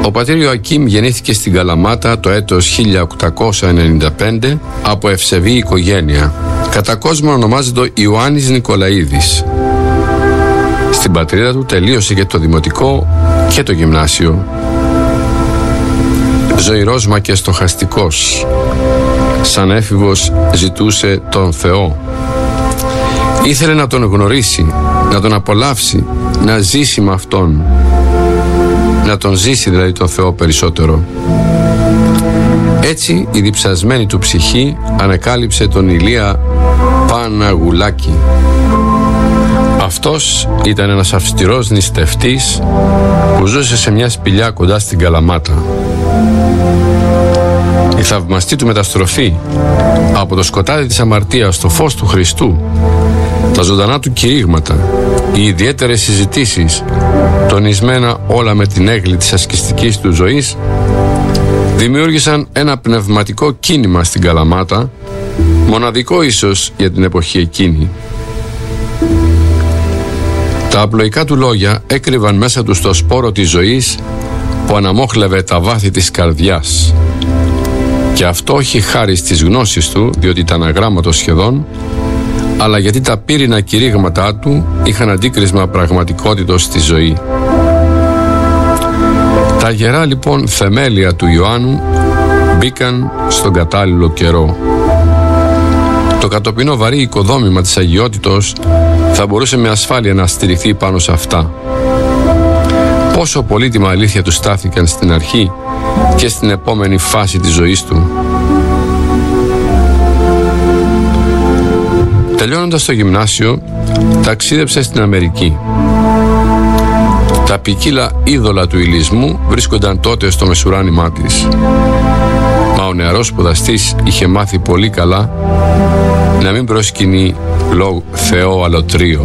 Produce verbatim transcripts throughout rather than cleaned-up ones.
Ο πατήρ Ιωακήμ γεννήθηκε στην Καλαμάτα το έτος χίλια οκτακόσια ενενήντα πέντε από ευσεβή οικογένεια. Κατά κόσμο ονομάζεται Ιωάννης Νικολαίδης. Στην πατρίδα του τελείωσε και το δημοτικό και το γυμνάσιο. Ζωηρός μα και στοχαστικός. Σαν έφηβος ζητούσε τον Θεό. Ήθελε να τον γνωρίσει, να τον απολαύσει, να ζήσει με Αυτόν. Να τον ζήσει δηλαδή τον Θεό περισσότερο. Έτσι η διψασμένη του ψυχή ανακάλυψε τον Ηλία Παναγουλάκη. Αυτός ήταν ένας αυστηρός νηστευτής που ζούσε σε μια σπηλιά κοντά στην Καλαμάτα. Η θαυμαστή του μεταστροφή από το σκοτάδι της αμαρτίας στο φως του Χριστού, τα ζωντανά του κηρύγματα, οι ιδιαίτερες συζητήσεις, τονισμένα όλα με την έγκλη της ασκηστικής του ζωής, δημιούργησαν ένα πνευματικό κίνημα στην Καλαμάτα, μοναδικό ίσως για την εποχή εκείνη. Τα απλοϊκά του λόγια έκρυβαν μέσα του το σπόρο της ζωής που αναμόχλευε τα βάθη της καρδιάς. Και αυτό όχι χάρη στις γνώσεις του, διότι ήταν αγράμματος σχεδόν, αλλά γιατί τα πύρινα κηρύγματά του είχαν αντίκρισμα πραγματικότητος στη ζωή. Τα γερά λοιπόν θεμέλια του Ιωάννου μπήκαν στον κατάλληλο καιρό. Το κατοπινό βαρύ οικοδόμημα της αγιότητος θα μπορούσε με ασφάλεια να στηριχθεί πάνω σε αυτά. Πόσο πολύτιμα αλήθεια του στάθηκαν στην αρχή και στην επόμενη φάση της ζωής του. Τελειώνοντας το γυμνάσιο, ταξίδεψε στην Αμερική. Τα ποικίλα είδωλα του ηλισμού βρίσκονταν τότε στο μεσουράνημά της. Μα ο νεαρός σπουδαστής είχε μάθει πολύ καλά να μην προσκυνεί λόγω Θεό αλωτρίο.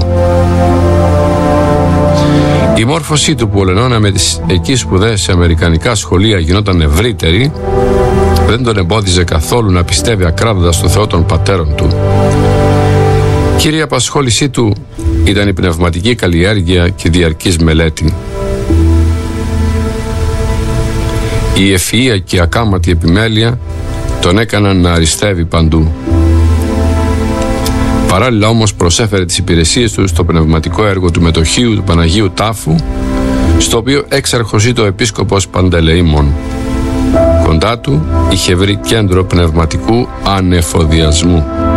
Η μόρφωσή του που ολενώνα με τις εκεί σπουδές σε αμερικανικά σχολεία γινόταν ευρύτερη, δεν τον εμπόδιζε καθόλου να πιστεύει ακράδαντα στο Θεό των πατέρων του. Κύρια απασχόλησή του ήταν η πνευματική καλλιέργεια και διαρκής μελέτη. Η ευφυΐα και η ακάματη επιμέλεια τον έκαναν να αριστεύει παντού. Παράλληλα όμως προσέφερε τις υπηρεσίες του στο πνευματικό έργο του μετοχείου του Παναγίου Τάφου, στο οποίο έξαρχος το επίσκοπος Παντελεήμων. Κοντά του είχε βρει κέντρο πνευματικού ανεφοδιασμού.